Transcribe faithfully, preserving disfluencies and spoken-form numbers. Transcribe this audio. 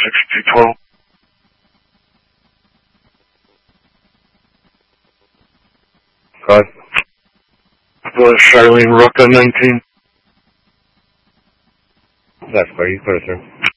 six two twelve. God. Uh, Charlene Rucka nineteen. That's clear. You clear, sir.